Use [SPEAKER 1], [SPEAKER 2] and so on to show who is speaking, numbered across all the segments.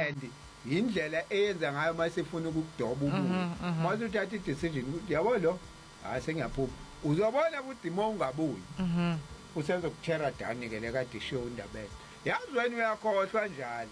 [SPEAKER 1] and indlela eyenza ngayo masifuna ukudoba umuntu mase uthatha i-decision ukuthi yabo lo sengiyaphupha uzobona ukuthi uma ungabuyi usenza ukuthera down ke le kade show indabeni yazi wena uyakhohlwa njalo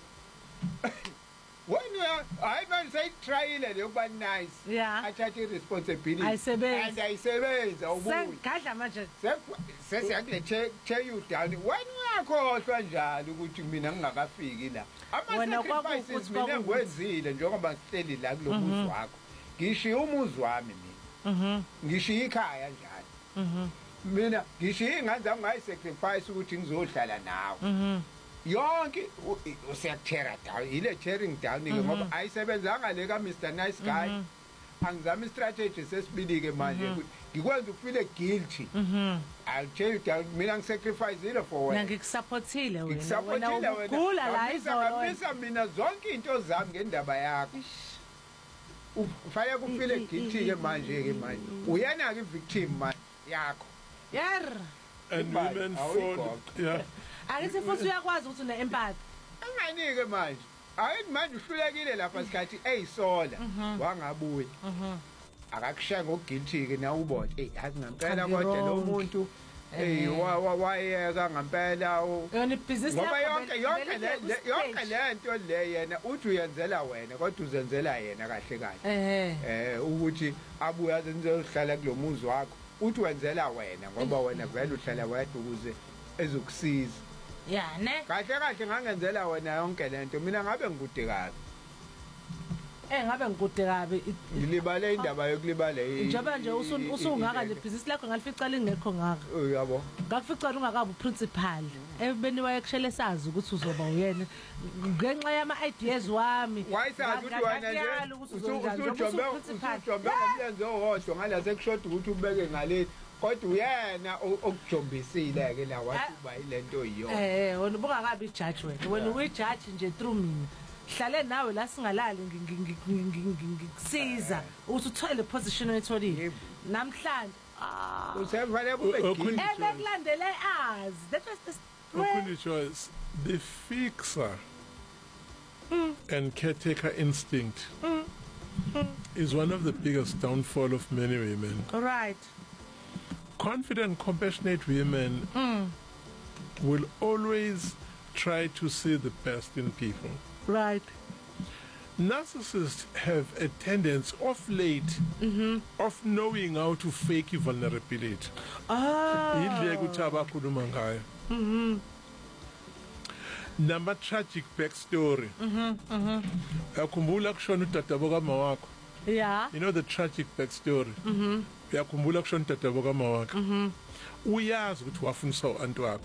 [SPEAKER 1] wena hayi manje sayitryile leyokuba nice athathe responsibility and ayisebenza ubuye
[SPEAKER 2] sengadla manje
[SPEAKER 1] sesiyakule tear you down wena uyakhohlwa njalo ukuthi mina ngingakafiki la ama-sacrifices mina ngiwenzile njengoba ngihleli la kulo muzi wakho ngishiye umuzi wami mina ngishiye ikhaya njalo mina ngishiye ingane zami ngayi-sacrifice ukuthi ngizohlala nawe yonke useyakuthera down ile tearing down ke ngoba ayisebenzanga le ka Mr Nice Guy angizama istrategy sesibili-ke manje ngikwenza ukufile guilty I'll tell you down mina ngisacrificeile for wena
[SPEAKER 2] ngikusaphotile
[SPEAKER 1] wena
[SPEAKER 2] ugula la izolo
[SPEAKER 1] ngisa mina zonke into zami ngendaba yakho ufaya kufile guilty-ke manje uyena-ke i-victim manje yakho
[SPEAKER 3] and women for
[SPEAKER 2] Akithi futhi uyakwazi ukuthi une-empathy
[SPEAKER 1] anganike manje ayithi manje uhlulekile lapha sikhathi eyisola wangabuya akakushaya ngoguilty-ke nawe ubona yazi ngampela kodwa lo muntu wayeka ngampela ngoba yonke le nto le yena uthi uyenzela wena kodwa uzenzela yena kahle kahle ukuthi abuye azenzohlala kulo muzi wakho uthi wenzela wena ngoba wena vele uhlala wedwa ukuze ezokusiza
[SPEAKER 2] ne
[SPEAKER 1] kahle ngangenzela wena yonke lento mina ngabe ngikude kabi
[SPEAKER 2] ngabe ngikude kabi
[SPEAKER 1] ngilibale indaba yokulibala
[SPEAKER 2] njengoba nje usungaka le business lakho ngalifica lingekho ngaka
[SPEAKER 1] yabo
[SPEAKER 2] ngakufica ungakabi uprincipal ebeni wayekushele sazi ukuthi uzoba uyena ngenxa yama ideas wami
[SPEAKER 1] wayisazi ukuthi wena nje usujombe ngomlenze owodwa ngala sekushoda ukuthi ubeke ngale kodwa uyena okujombisile-ke la wathi uba ilento yiyona
[SPEAKER 2] wena ubungakabi ijudge wena uyijudge nje through mina hlale nawe la singalali ngikusiza ukuthi uthole le position oyitholile namhlanje
[SPEAKER 1] usefanele kube
[SPEAKER 2] kulandele as that was the
[SPEAKER 3] choice the fixer and caretaker instinct is one of the biggest downfall of many women.
[SPEAKER 2] Right.
[SPEAKER 3] Confident, compassionate women will always try to see the best in people.
[SPEAKER 2] Right.
[SPEAKER 3] Narcissists have a tendency of late of knowing how to fake vulnerability. Number tragic backstory.
[SPEAKER 2] Yeah.
[SPEAKER 3] You know the tragic backstory. Yakhumbula kushona dadabo kamawakhe uyazi ukuthi wafunisa uantu wakho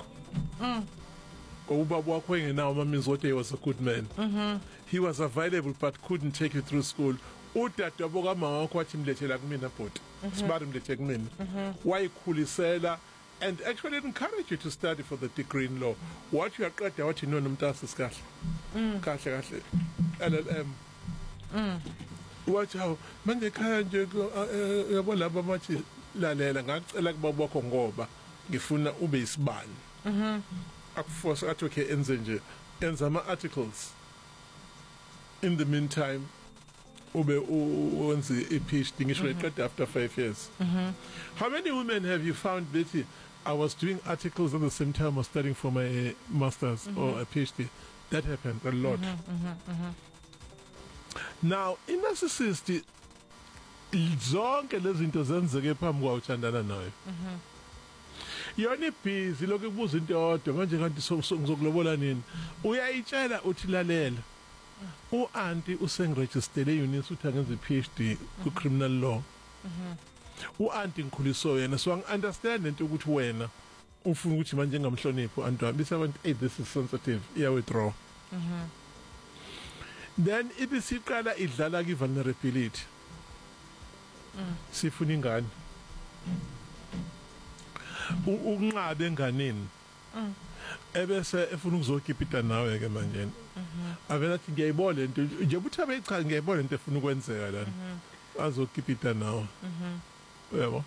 [SPEAKER 3] ubaba wakho engenawo mamizi kodwa he was a good man he was available but couldn't take you through school udadabo kamawakho wathi mlethela kumina bhuti sibari mlethe kumina wayikhulisela and actually encourage you to study for the degree in law what you aqeda wathi no nomntasi sikahle kahle LLM wathi hawo manje ekhaya nje yabo laba bathi lalela ngacela kubaba wakho ngoba ngifuna ube isibani akuforce athi okay enze nje enza ama articles in the meantime ube wenze a PhD ngisho eqeda after 5 years how many women have you found Betty I was doing articles at the same time I was studying for my masters or a PhD that happened a lot now in narcissist zonke lezi zinto zenzeke phambi kwa uthandana nayo yona busy lokho kubuza into yodwa manje kanti ngizokulobola nini uyayitshela uthi lalela uanti usengiregister eUNIS uthi angenza iPhD ku criminal law uanti ngikhuliso yena so ngi-understand into ukuthi wena ufuna ukuthi manje ngamhloniphi uanti wami bisabantu hey this is sensitive iya withdraw then ibisiqala idlala ki vulnerability sifuna ingane ukunqabe enganeni ebese efuna ukuzogibhida nawe ke manje avela athi ngiyayibona lento nje uthi abeyicha ngiyayibona lento efuna ukwenzeka lana azogibhida nawe yebo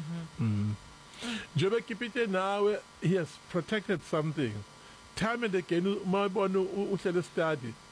[SPEAKER 3] nje begibhide nawe he has protected something time and again mayibona uhlele study